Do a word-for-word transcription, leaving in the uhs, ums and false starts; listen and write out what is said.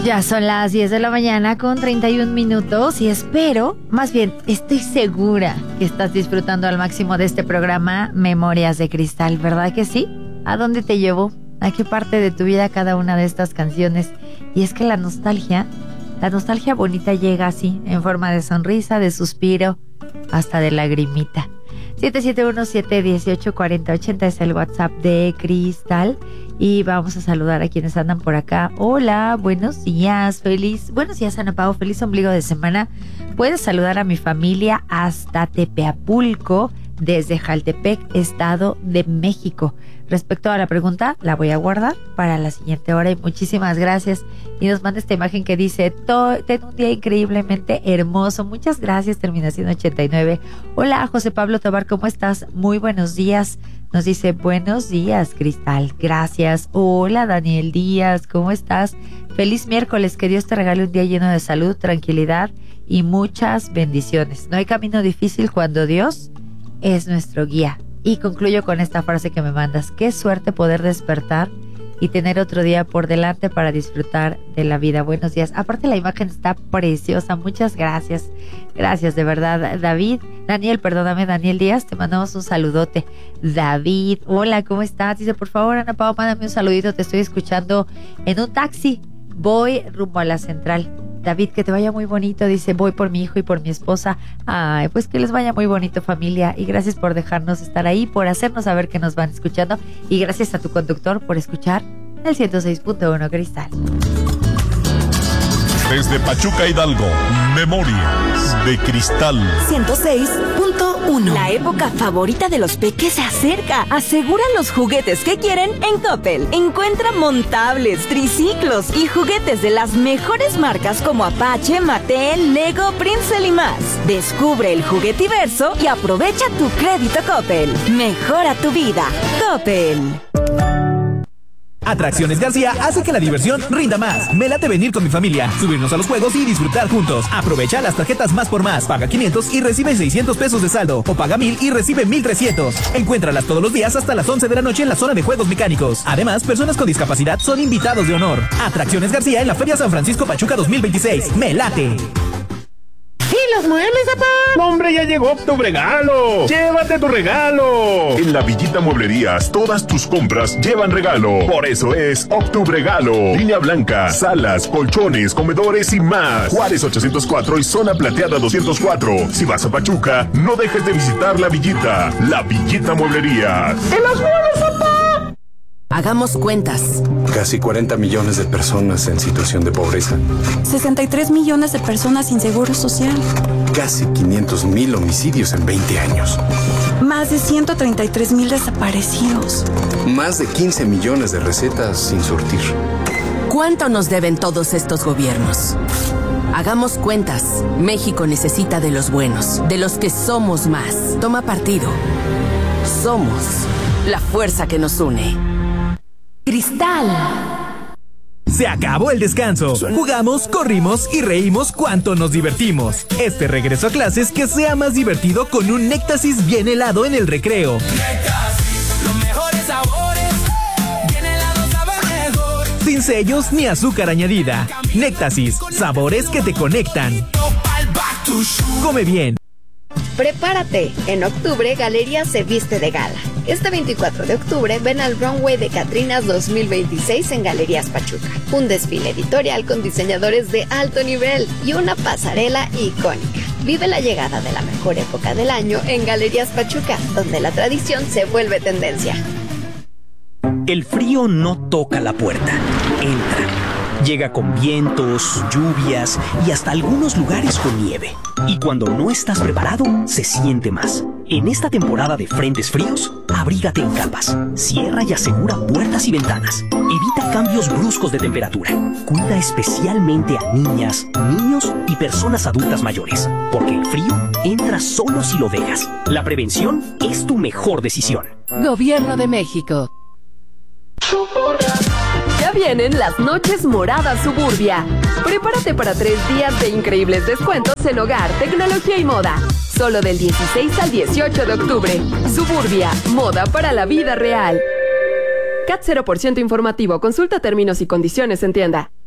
Ya son las diez de la mañana con treinta y un minutos y espero, más bien estoy segura que estás disfrutando al máximo de este programa Memorias de Cristal, ¿verdad que sí? ¿A dónde te llevó? ¿A qué parte de tu vida cada una de estas canciones? Y es que la nostalgia, la nostalgia bonita llega así, en forma de sonrisa, de suspiro, hasta de lagrimita. siete siete uno siete uno ocho cuatro cero ocho cero es el WhatsApp de Cristal y vamos a saludar a quienes andan por acá. Hola, buenos días, feliz, buenos días Ana Pao, feliz ombligo de semana. Puedes saludar a mi familia hasta Tepeapulco desde Jaltepec, Estado de México. Respecto a la pregunta, la voy a guardar para la siguiente hora y muchísimas gracias. Y nos manda esta imagen que dice, ten un día increíblemente hermoso. Muchas gracias, terminación ochenta y nueve. Hola, José Pablo Tobar, ¿cómo estás? Muy buenos días. Nos dice, buenos días, Cristal, gracias. Hola, Daniel Díaz, ¿cómo estás? Feliz miércoles, que Dios te regale un día lleno de salud, tranquilidad y muchas bendiciones. No hay camino difícil cuando Dios es nuestro guía. Y concluyo con esta frase que me mandas. Qué suerte poder despertar y tener otro día por delante para disfrutar de la vida. Buenos días. Aparte la imagen está preciosa. Muchas gracias. Gracias, de verdad. David, Daniel, perdóname, Daniel Díaz, te mandamos un saludote. David, hola, ¿cómo estás? Dice, por favor, Ana Pao, mándame un saludito. Te estoy escuchando en un taxi. Voy rumbo a la central. David, que te vaya muy bonito, dice, voy por mi hijo y por mi esposa. Ay, pues que les vaya muy bonito, familia, y gracias por dejarnos estar ahí, por hacernos saber que nos van escuchando, y gracias a tu conductor por escuchar el ciento seis punto uno Cristal. Desde Pachuca, Hidalgo, Memorias de Cristal. ciento seis punto uno. La época favorita de los peques se acerca. Asegura los juguetes que quieren en Coppel. Encuentra montables, triciclos y juguetes de las mejores marcas como Apache, Mattel, Lego, Princeton y más. Descubre el juguetiverso y aprovecha tu crédito Coppel. Mejora tu vida. Coppel. Atracciones García hace que la diversión rinda más. Me late venir con mi familia, subirnos a los juegos y disfrutar juntos. Aprovecha las tarjetas Más por Más. Paga quinientos y recibe seiscientos pesos de saldo. O paga mil y recibe mil trescientos. Encuéntralas todos los días hasta las once de la noche en la zona de juegos mecánicos. Además, personas con discapacidad son invitados de honor. Atracciones García en la Feria San Francisco Pachuca dos mil veintiséis. ¡Me late! ¿Y los muebles, papá? ¡No, hombre, ya llegó tu regalo! ¡Llévate tu regalo! En la Villita Mueblerías, todas tus compras llevan regalo. Por eso es Octubregalo. Línea blanca, salas, colchones, comedores y más. Juárez ochocientos cuatro y Zona Plateada doscientos cuatro. Si vas a Pachuca, no dejes de visitar la Villita. La Villita Mueblerías. ¡Y los muebles, papá! Hagamos cuentas. Casi cuarenta millones de personas en situación de pobreza. sesenta y tres millones de personas sin seguro social. Casi quinientos mil homicidios en veinte años. Más de ciento treinta y tres mil desaparecidos. Más de quince millones de recetas sin surtir. ¿Cuánto nos deben todos estos gobiernos? Hagamos cuentas. México necesita de los buenos, de los que somos más. Toma partido. Somos la fuerza que nos une. Cristal. Se acabó el descanso. Jugamos, corrimos y reímos cuanto nos divertimos. Este regreso a clases que sea más divertido con un Néctasis bien helado en el recreo. Néctasis, los mejores sabores. Bien helado sabe mejor. Sin sellos ni azúcar añadida. Néctasis, sabores que te conectan. Come bien. Prepárate. En octubre, Galerías se viste de gala. Este veinticuatro de octubre, ven al Runway de Catrinas dos mil veintiséis en Galerías Pachuca. Un desfile editorial con diseñadores de alto nivel y una pasarela icónica. Vive la llegada de la mejor época del año en Galerías Pachuca, donde la tradición se vuelve tendencia. El frío no toca la puerta, entra. Llega con vientos, lluvias y hasta algunos lugares con nieve. Y cuando no estás preparado, se siente más. En esta temporada de frentes fríos, abrígate en capas. Cierra y asegura puertas y ventanas. Evita cambios bruscos de temperatura. Cuida especialmente a niñas, niños y personas adultas mayores. Porque el frío entra solo si lo dejas. La prevención es tu mejor decisión. Gobierno de México. Ya vienen las noches moradas Suburbia. Prepárate para tres días de increíbles descuentos en hogar, tecnología y moda. Solo del dieciséis al dieciocho de octubre. Suburbia, moda para la vida real. C A T cero por ciento informativo. Consulta términos y condiciones en tienda.